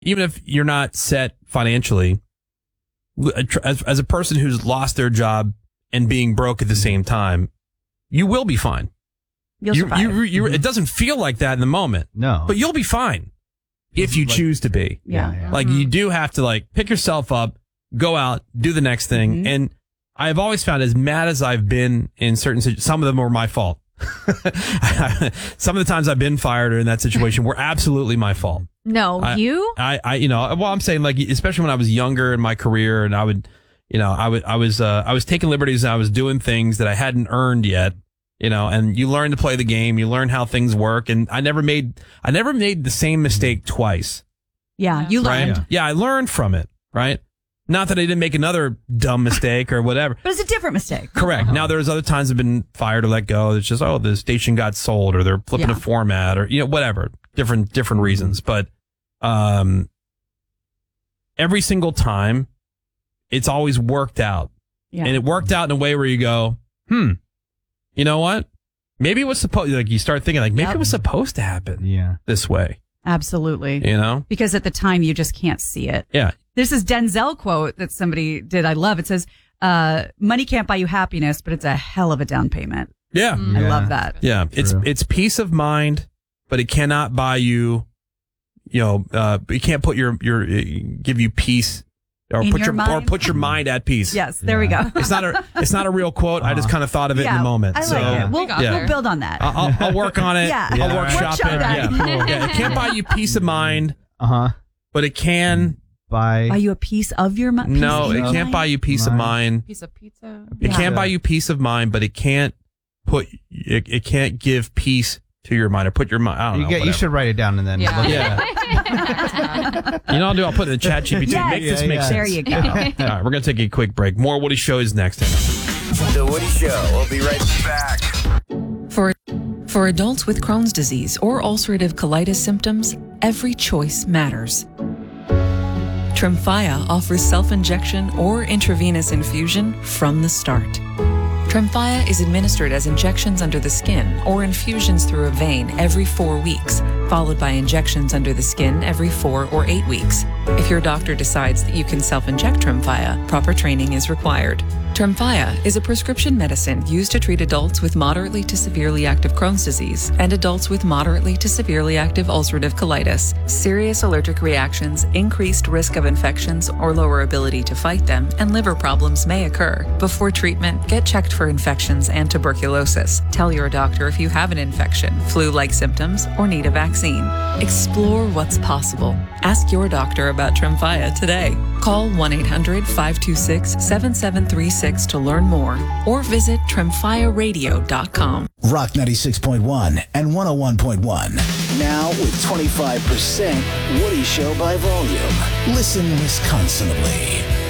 even if you're not set financially, as a person who's lost their job and being broke at the same time, you will be fine. You'll survive. It doesn't feel like that in the moment. No. But you'll be fine if you choose to be. Yeah. Like, you do have to, like, pick yourself up, go out, do the next thing. And I've always found, as mad as I've been in certain situations, some of them were my fault. Some of the times I've been fired or in that situation were absolutely my fault. No, I'm saying, like, especially when I was younger in my career, and I was taking liberties and I was doing things that I hadn't earned yet, and you learn to play the game, you learn how things work. And I never made the same mistake twice. Yeah. You learned. Right? Yeah. I learned from it. Right. Not that I didn't make another dumb mistake or whatever. But it's a different mistake. Correct. Now, there's other times I've been fired or let go. It's just, the station got sold, or they're flipping a format, or, whatever. Different reasons. But every single time, it's always worked out. Yeah. And it worked out in a way where you go, you know what? Maybe it was supposed, like, you start thinking, like, maybe it was supposed to happen this way. Absolutely. Because at the time, you just can't see it. Yeah. There's this Denzel quote that somebody did. I love. It says, money can't buy you happiness, but it's a hell of a down payment. Yeah. I love that. Yeah. It's peace of mind, but it cannot buy you, it can't give you peace or put your mind at peace. Yes. There we go. It's not a real quote. I just kind of thought of it in the moment. I like it. We'll build on that. I'll work on it. Yeah. I'll workshop it. that. Yeah. It can't buy you peace of mind. But it can buy you a piece of your mind. No, it can't buy you peace of mind. Piece of pizza. It can't buy you peace of mind, but it can't it can't give peace to your mind or put your mind. I don't know. You should write it down and then. I'll do. I'll put it in the chat GPT. Yes. Make this make sense. There you go. All right, we're gonna take a quick break. More Woody Show is next. The Woody Show. We'll be right back. For adults with Crohn's disease or ulcerative colitis symptoms, every choice matters. Tremfya offers self-injection or intravenous infusion from the start. Tremfya is administered as injections under the skin or infusions through a vein every 4 weeks, followed by injections under the skin every 4 or 8 weeks. If your doctor decides that you can self-inject Tremfya, proper training is required. Tremfya is a prescription medicine used to treat adults with moderately to severely active Crohn's disease and adults with moderately to severely active ulcerative colitis. Serious allergic reactions, increased risk of infections or lower ability to fight them, and liver problems may occur. Before treatment, get checked for infections and tuberculosis. Tell your doctor if you have an infection, flu-like symptoms, or need a vaccine. Explore what's possible. Ask your doctor about Tremfya today. Call 1-800-526-7736 to learn more, or visit tremfyaradio.com. Rock 96.1 and 101.1. Now with 25% Woody Show by volume. Listen Wisconsinably.